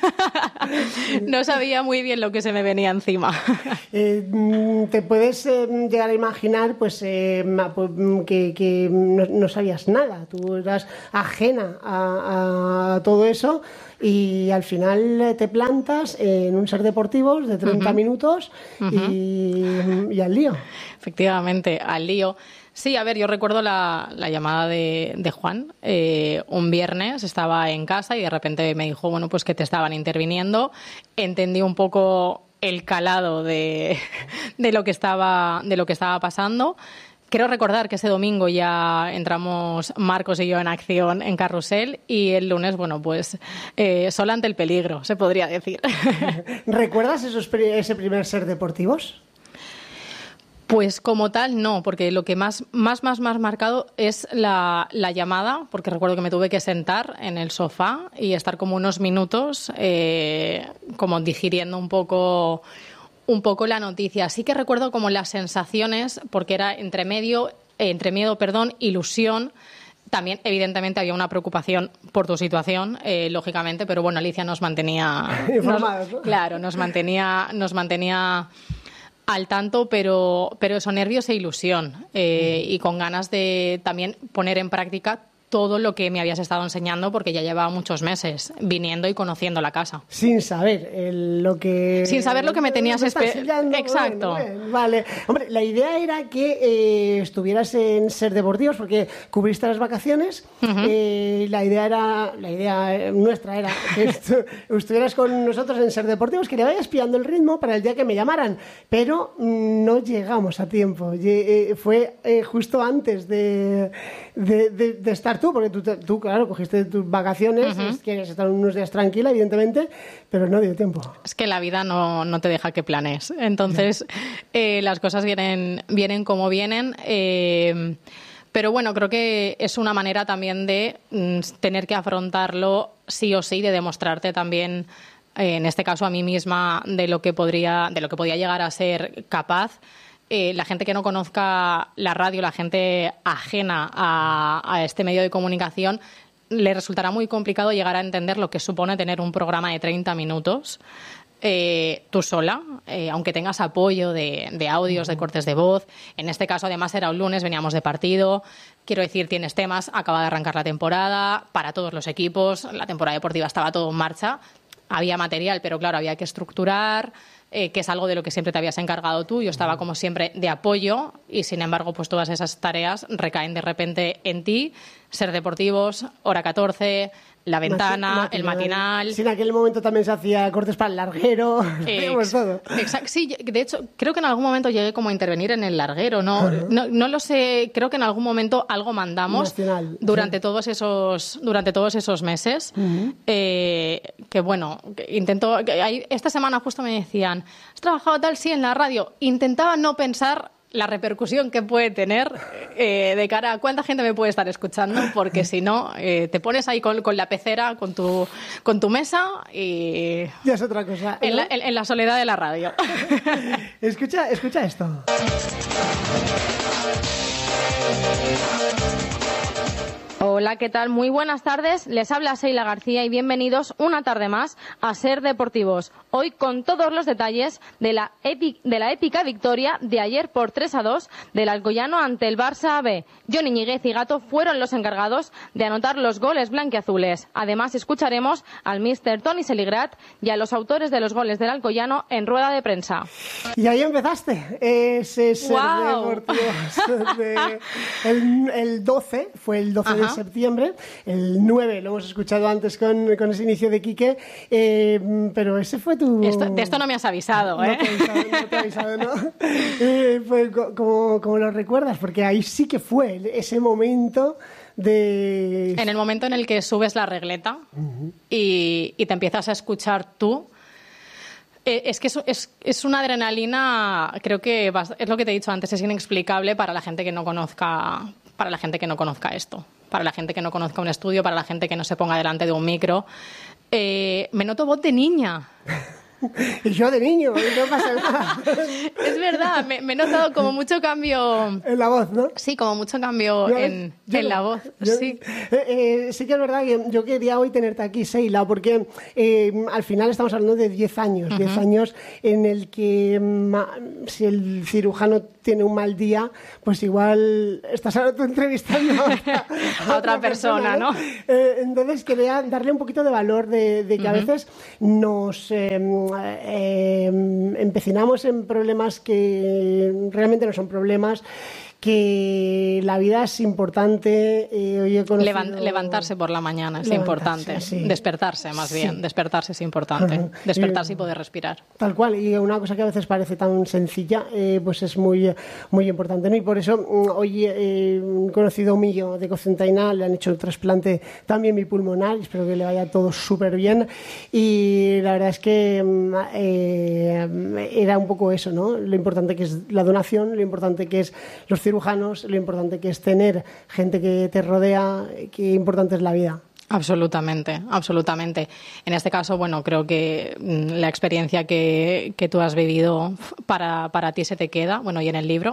No sabía muy bien lo que se me venía encima. Eh, ¿Te puedes eh, llegar a imaginar, pues, eh, que, que no, no sabías nada? Tú eras ajena a, a todo eso y al final te plantas en un Ser Deportivos de treinta uh-huh. minutos uh-huh. y, y al lío. Efectivamente, al lío. Sí, a ver, yo recuerdo la, la llamada de, de Juan. Eh, un viernes estaba en casa y de repente me dijo, bueno, pues que te estaban interviniendo. Entendí un poco el calado de, de lo que estaba, de lo que estaba pasando. Quiero recordar que ese domingo ya entramos Marcos y yo en acción en Carrusel y el lunes, bueno, pues eh, sola ante el peligro, se podría decir. ¿Recuerdas esos, ese primer Ser Deportivos? Pues como tal, no, porque lo que más, más, más, más marcado es la, la llamada, porque recuerdo que me tuve que sentar en el sofá y estar como unos minutos eh, como digiriendo un poco... un poco la noticia. Sí que recuerdo como las sensaciones, porque era entre medio, eh, entre miedo, perdón, ilusión. También, evidentemente, había una preocupación por tu situación, eh, lógicamente, pero bueno, Alicia nos mantenía... Informados, ¿no? Claro, nos mantenía, nos mantenía al tanto, pero, pero eso, nervios e ilusión. Eh, y con ganas de también poner en práctica todo lo que me habías estado enseñando, porque ya llevaba muchos meses viniendo y conociendo la casa. Sin saber el, lo que... Sin saber lo que me tenías... Espe- Exacto. Bueno, bueno, vale. Hombre, la idea era que eh, estuvieras en Ser Deportivos, porque cubriste las vacaciones. Uh-huh. Eh, la idea era... La idea nuestra era que estu- estuvieras con nosotros en Ser Deportivos, que le vayas pillando el ritmo para el día que me llamaran. Pero no llegamos a tiempo. Eh, fue eh, justo antes de, de, de, de estar tú, porque tú, tú, claro, cogiste tus vacaciones, uh-huh. quieres estar unos días tranquila, evidentemente, pero no dio tiempo. Es que la vida no, no te deja que planes. Entonces, eh, las cosas vienen, vienen como vienen. Eh, pero bueno, creo que es una manera también de mm, tener que afrontarlo sí o sí, de demostrarte también, eh, en este caso a mí misma, de lo que podría, de lo que podía llegar a ser capaz. Eh, la gente que no conozca la radio, la gente ajena a, a este medio de comunicación, le resultará muy complicado llegar a entender lo que supone tener un programa de treinta minutos eh, tú sola, eh, aunque tengas apoyo de, de audios, de cortes de voz. En este caso, además, era un lunes, veníamos de partido. Quiero decir, tienes temas, acaba de arrancar la temporada para todos los equipos, la temporada deportiva estaba todo en marcha, había material, pero claro, había que estructurar... Eh, que es algo de lo que siempre te habías encargado tú. Yo estaba como siempre de apoyo y sin embargo pues todas esas tareas recaen de repente en ti. Ser Deportivos, Hora catorce, La Ventana, Mati- el matinal. Sí, en aquel momento también se hacía cortes para el larguero. Ex- todo. Exacto. Sí, de hecho creo que en algún momento llegué como a intervenir en el larguero. No, uh-huh. no, no lo sé. Creo que en algún momento algo mandamos Nacional, durante sí. todos esos durante todos esos meses. Uh-huh. Eh, que bueno, que intento. Que hay, esta semana justo me decían, ¿has trabajado tal? Sí, en la radio. Intentaba no pensar la repercusión que puede tener eh, de cara a cuánta gente me puede estar escuchando, porque si no, eh, te pones ahí con, con la pecera, con tu, con tu mesa y... Ya es otra cosa, ¿no? En la, en, en la soledad de la radio. Escucha, escucha esto. Hola, ¿qué tal? Muy buenas tardes. Les habla Sheila García y bienvenidos una tarde más a Ser Deportivos. Hoy con todos los detalles de la, epi- de la épica victoria de ayer por tres a dos del Alcoyano ante el Barça B. Johnny Ñíguez y Gato fueron los encargados de anotar los goles blanquiazules. Además, escucharemos al míster Toni Seligrat y a los autores de los goles del Alcoyano en rueda de prensa. Y ahí empezaste. Ese Ser Wow. Deportivos. De, el, el doce, fue el doce Ajá. de septiembre. El nueve lo hemos escuchado antes con, con ese inicio de Quique. Eh, pero ese fue tu... Esto, de esto no me has avisado, ¿eh? No te he avisado, no te he avisado, ¿no? eh, fue co- como, como lo recuerdas, porque ahí sí que fue ese momento de... En el momento en el que subes la regleta uh-huh. y, y te empiezas a escuchar tú. Eh, es que es, es, es una adrenalina, creo que es lo que te he dicho antes, es inexplicable para la gente que no conozca, para la gente que no conozca esto, para la gente que no conozca un estudio, para la gente que no se ponga delante de un micro. Eh, me noto voz de niña. Y yo de niño, no pasa nada. Es verdad, me, me he notado como mucho cambio... En la voz, ¿no? Sí, como mucho cambio yo, en, yo, en la voz, yo, sí. Eh, eh, sí que es verdad que yo quería hoy tenerte aquí, Sheila, porque eh, al final estamos hablando de diez años, diez uh-huh. años en el que ma, si el cirujano tiene un mal día, pues igual estás ahora tú entrevistando a, a, a otra persona, persona ¿no? ¿no? Eh, entonces quería darle un poquito de valor de, de que uh-huh. a veces nos... Eh, Eh, empecinamos en problemas que realmente no son problemas, que la vida es importante. Eh, hoy he conocido... Levant, levantarse por la mañana es levantarse, importante. Sí. Despertarse, más bien. Sí. Despertarse es importante. Uh-huh. Despertarse y, y poder respirar. Tal cual. Y una cosa que a veces parece tan sencilla, eh, pues es muy, muy importante, ¿no? Y por eso hoy eh, un conocido mío de Cocentaina le han hecho el trasplante también bipulmonar. Y espero que le vaya todo súper bien. Y la verdad es que eh, era un poco eso, ¿no? Lo importante que es la donación, lo importante que es los cirujanos, lo importante que es tener gente que te rodea, qué importante es la vida. Absolutamente, absolutamente. En este caso, bueno, creo que la experiencia que, que tú has vivido para, para ti se te queda, bueno, y en el libro.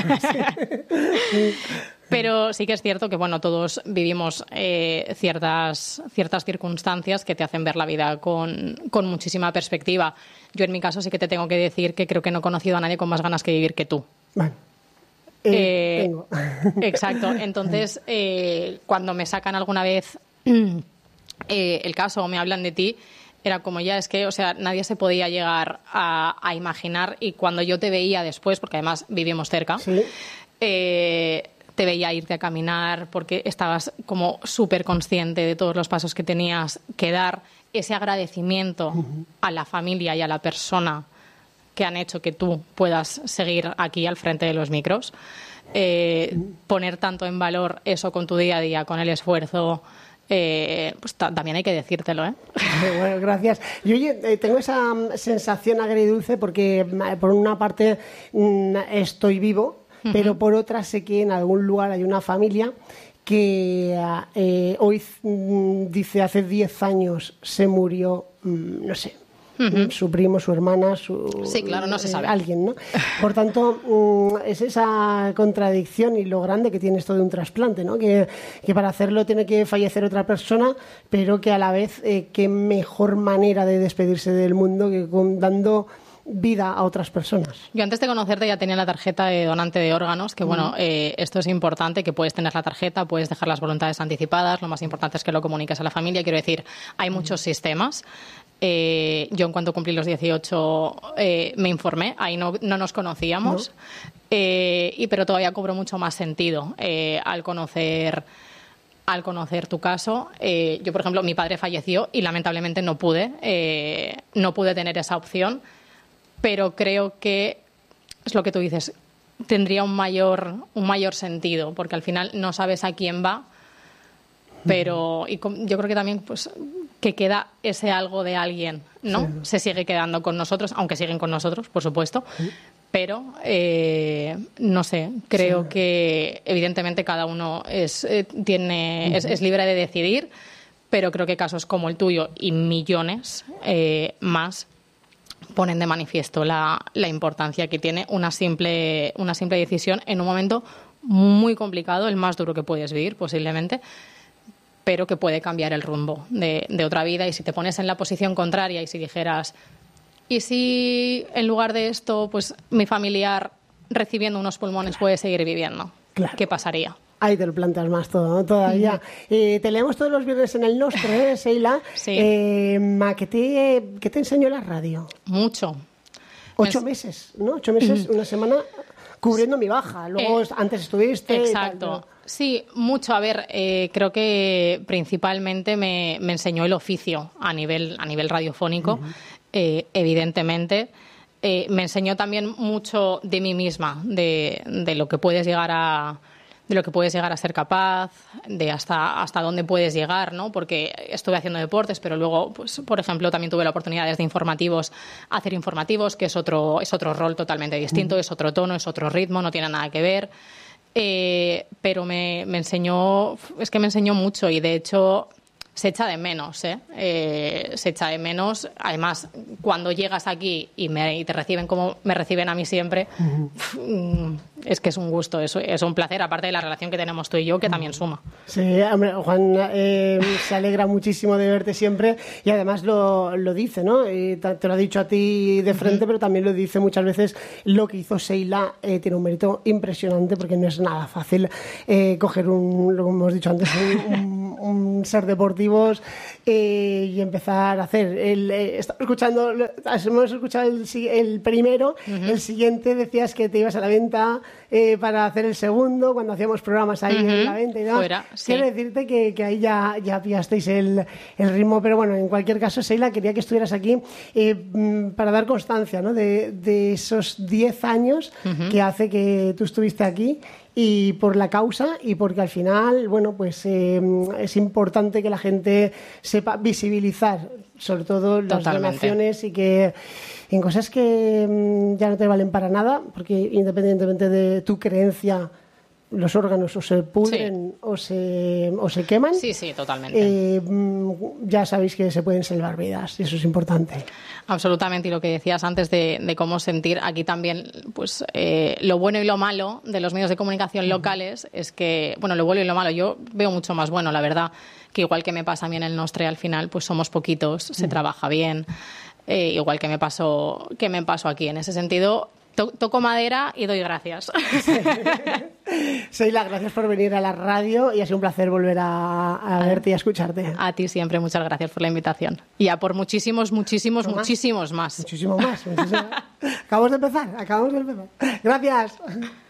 Pero sí que es cierto que, bueno, todos vivimos eh, ciertas, ciertas circunstancias que te hacen ver la vida con, con muchísima perspectiva. Yo, en mi caso, sí que te tengo que decir que creo que no he conocido a nadie con más ganas que vivir que tú. Bueno. Eh, tengo. Exacto. Entonces, eh, cuando me sacan alguna vez eh, el caso o me hablan de ti, era como ya es que, o sea, nadie se podía llegar a, a imaginar. Y cuando yo te veía después, porque además vivimos cerca, ¿sí? eh, te veía irte a caminar porque estabas como súper consciente de todos los pasos que tenías que dar, ese agradecimiento uh-huh. a la familia y a la persona que han hecho que tú puedas seguir aquí al frente de los micros, eh, poner tanto en valor eso con tu día a día, con el esfuerzo, eh, pues ta- también hay que decírtelo, ¿eh? Bueno, gracias. Yo oye, tengo esa sensación agridulce porque por una parte estoy vivo, uh-huh. pero por otra sé que en algún lugar hay una familia que eh, hoy dice hace diez años se murió, no sé, Uh-huh. su primo, su hermana, su... Sí, claro, no se sabe. Eh, alguien, ¿no? Por tanto, um, es esa contradicción y lo grande que tiene esto de un trasplante, ¿no? Que, que para hacerlo tiene que fallecer otra persona, pero que a la vez, eh, qué mejor manera de despedirse del mundo que con, dando vida a otras personas. Yo antes de conocerte ya tenía la tarjeta de donante de órganos, que bueno, eh, esto es importante, que puedes tener la tarjeta, puedes dejar las voluntades anticipadas, lo más importante es que lo comuniques a la familia. Quiero decir, hay muchos sistemas. Eh, yo en cuanto cumplí los dieciocho eh, me informé, ahí no, no nos conocíamos, no. Eh, y, pero todavía cobró mucho más sentido eh, al conocer... al conocer tu caso. Eh, yo, por ejemplo, mi padre falleció y lamentablemente no pude, eh, no pude tener esa opción, pero creo que es lo que tú dices, tendría un mayor, un mayor sentido, porque al final no sabes a quién va, pero y con, yo creo que también pues que queda ese algo de alguien, ¿no? Sí. Se sigue quedando con nosotros, aunque siguen con nosotros, por supuesto, sí. pero eh, no sé, creo sí. que evidentemente cada uno es, eh, tiene, uh-huh. es, es libre de decidir, pero creo que casos como el tuyo y millones eh, más ponen de manifiesto la, la importancia que tiene una simple, una simple decisión en un momento muy complicado, el más duro que puedes vivir posiblemente, pero que puede cambiar el rumbo de, de otra vida. Y si te pones en la posición contraria y si dijeras, ¿y si en lugar de esto, pues mi familiar recibiendo unos pulmones puede seguir viviendo? Claro. ¿Qué pasaría? Ahí te lo planteas más todo, ¿no? Todavía. Uh-huh. Eh, te leemos todos los viernes en el Nostre, ¿eh, Seila? Sí. Eh, ¿qué, te, ¿Qué te enseñó la radio? Mucho. Ocho Me... meses, ¿no? Ocho meses, uh-huh. una semana cubriendo mi baja. Luego, eh, antes estuviste... Exacto. Y tal, ¿no? Sí, mucho. A ver, eh, creo que principalmente me, me enseñó el oficio a nivel, a nivel radiofónico, uh-huh. eh, evidentemente. Eh, me enseñó también mucho de mí misma, de, de lo que puedes llegar a... de lo que puedes llegar a ser capaz, de hasta, hasta dónde puedes llegar, ¿no? Porque estuve haciendo deportes, pero luego, pues, por ejemplo, también tuve la oportunidad desde informativos hacer informativos, que es otro, es otro rol totalmente distinto, mm. es otro tono, es otro ritmo, no tiene nada que ver. Eh, pero me, me enseñó, es que me enseñó mucho y de hecho se echa de menos, ¿eh? Eh, se echa de menos. Además, cuando llegas aquí y, me, y te reciben como me reciben a mí siempre, uh-huh. es que es un gusto, es, es un placer, aparte de la relación que tenemos tú y yo, que también suma. Sí, hombre, Juan eh, se alegra muchísimo de verte siempre y además lo, lo dice, ¿no? Y te lo ha dicho a ti de frente, uh-huh. pero también lo dice muchas veces. Lo que hizo Seila eh, tiene un mérito impresionante porque no es nada fácil eh, coger un, lo que hemos dicho antes, un, un, un ser deportivo Eh, y empezar a hacer el, eh, estamos escuchando hemos escuchado el, el primero, uh-huh. el siguiente decías que te ibas a la venta eh, para hacer el segundo cuando híamos programas ahí uh-huh. en la venta y demás. Fuera, sí. Quiero decirte que, que ahí ya, ya pillasteis el, el ritmo, pero bueno, en cualquier caso, Seila, quería que estuvieras aquí eh, para dar constancia, ¿no? de, de esos diez años uh-huh. que hace que tú estuviste aquí y por la causa y porque al final, bueno, pues eh, es importante que la gente sepa visibilizar sobre todo las Totalmente. donaciones y que en cosas que mm, ya no te valen para nada, porque independientemente de tu creencia, los órganos o se pudren sí. o, se, o se queman. Sí, sí, totalmente. Eh, ya sabéis que se pueden salvar vidas y eso es importante. Absolutamente. Y lo que decías antes de, de cómo sentir aquí también, pues eh, lo bueno y lo malo de los medios de comunicación locales es que, bueno, lo bueno y lo malo, yo veo mucho más bueno, la verdad, que igual que me pasa a mí en el Nostre, al final, pues somos poquitos, se mm. trabaja bien, eh, igual que me pasó, que me pasó aquí. En ese sentido, to- toco madera y doy gracias. Sí. Seila, gracias por venir a la radio y ha sido un placer volver a, a verte y a escucharte. A ti siempre, muchas gracias por la invitación. Y a por muchísimos, muchísimos, ¿No muchísimos más? más. Muchísimo más. Muchísimo más. Acabamos de empezar, acabamos de empezar. Gracias.